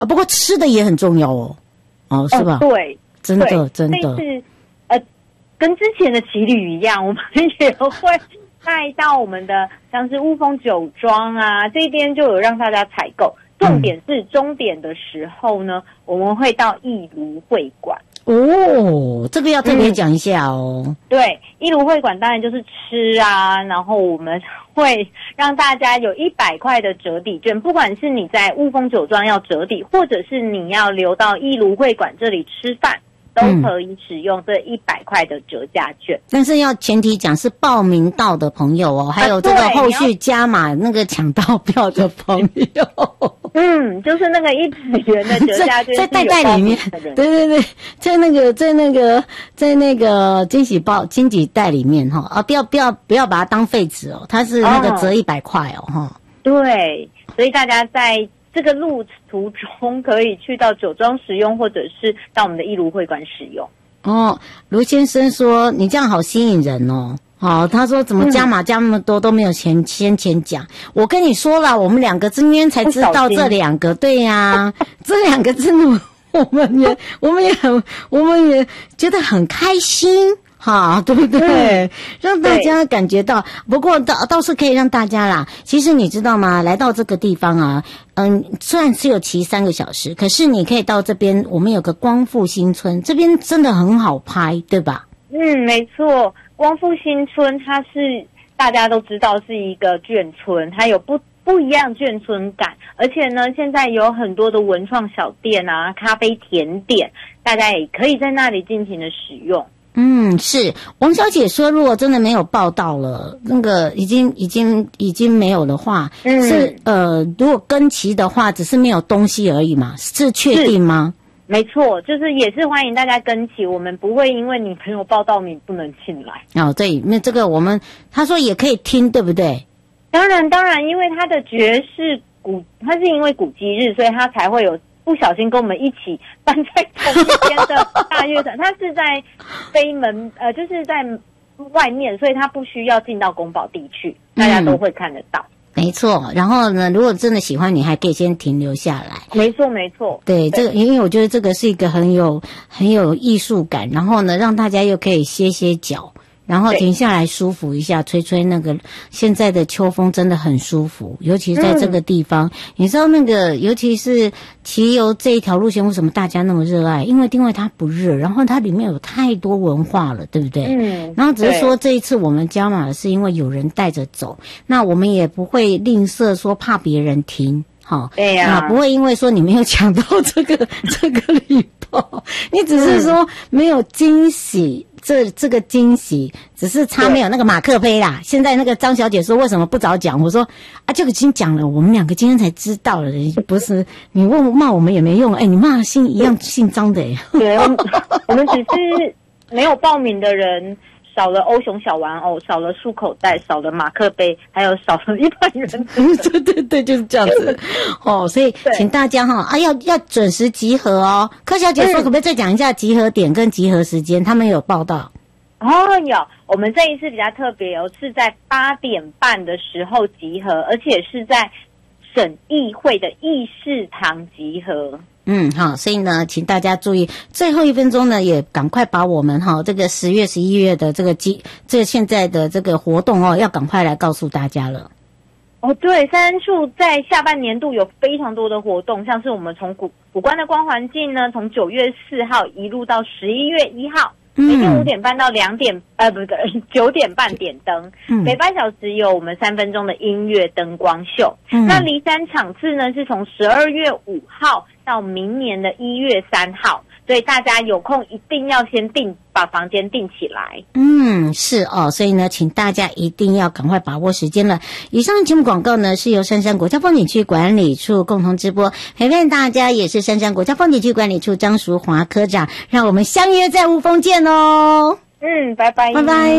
不过吃的也很重要哦，是吧？ 对， 真的真的。 这次跟之前的骑旅一样，我们也会带到我们的像是雾峰酒庄啊这边就有让大家采购。重点是终点的时候呢，我们会到义庐会馆。 哦，这个要特别讲一下哦。 对，义庐会馆当然就是吃啊，然后我们会让大家有100块的折抵券，不管是你在雾峰酒庄要折抵，或者是你要留到义庐会馆这里吃饭，都可以使用这100块的折价券。但是要前提讲是报名到的朋友哦，还有这个后续加码那个抢到票的朋友。 就是那个100元的折价券在袋里面，对，在那个惊喜袋里面哈不要把它当废纸哦，它是那个折100块哦哈。 对，所以大家在这个路途中可以去到酒庄使用，或者是到我们的义庐会馆使用。 卢先生说你这样好吸引人哦。他说怎么加码加那么多都没有先讲。我跟你说了，我们2个今天才知道这2个，对呀，这2个真的我们也觉得很开心。对不对？让大家感觉到，不过倒是可以让大家啦。其实你知道吗？来到这个地方啊，虽然只有骑3个小时，可是你可以到这边，我们有个光复新村，这边真的很好拍，对吧？ 没错，光复新村它是大家都知道是一个眷村，它有不一样眷村感，而且呢，现在有很多的文创小店啊、咖啡甜点，大家也可以在那里尽情的使用。 是王小姐说，如果真的没有报到了，那个已经没有的话，是如果跟齐的话，只是没有东西而已嘛，是确定吗？ 没错，就是也是欢迎大家跟齐，我们不会因为你朋友报到你不能进来。 对，那这个他说也可以听，对不对？ 当然，因为他的爵士鼓，他是因为古迹日，所以他才会有不小心跟我们一起搬在同一边的大乐团。他是在飞门，就是在外面，所以他不需要进到宫保地区，大家都会看得到。 没错，然后呢，如果真的喜欢，你还可以先停留下来。 没错。对， 这个，因为我觉得这个是一个很有艺术感，然后呢，让大家又可以歇脚。然后停下来舒服一下，吹那个现在的秋风真的很舒服，尤其在这个地方，你知道那个尤其是骑游这一条路线为什么大家那么热爱？因为它不热，然后它里面有太多文化了，对不对？然后只是说这一次我们加码是因为有人带着走，那我们也不会吝啬说怕别人停。 对呀， 不会因为说你没有抢到这个礼包，你只是说没有惊喜，这个惊喜只是差没有那个马克杯啦。现在那个张小姐说为什么不早讲？我说这个已经讲了，我们2个今天才知道了，不是你骂我们也没用，你骂一样姓张的对，我们只是没有报名的人。少了欧熊小玩偶，少了束口袋，少了马克杯，还有少了100元。 对，就是这样子。所以请大家要准时集合哦。柯小姐说，可不可以再讲一下集合点跟集合时间？他们有报道。 有，我们这一次比较特别是在8点半的时候集合，而且是在省议会的议事堂集合。 所以呢，请大家注意，最后1分钟呢，也赶快把我们这个10月、11月的这个现在的这个活动要赶快来告诉大家了。 对，三处在下半年度有非常多的活动，像是我们从古关的光环境呢，从9月4号一路到11月1号。每天5点半到9点半点灯，每半小时有我们3分钟的音乐灯光秀。那离山场次呢是从12月5号到明年的1月3号，所以大家有空一定要先把房间订起来。 是所以呢，请大家一定要赶快把握时间了。以上的节目广告呢，是由杉杉国家风景区管理处共同直播，陪伴大家也是杉杉国家风景区管理处张淑华科长，让我们相约在雾峰见哦。 拜拜。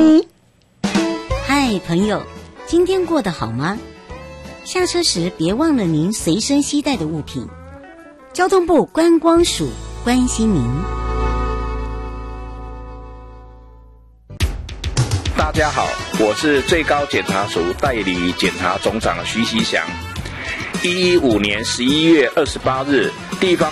嗨，朋友，今天过得好吗？下车时别忘了您随身携带的物品。交通部观光署关心您。 大家好，我是最高检察署代理检察总长徐锡祥。 2015年11月28日，地方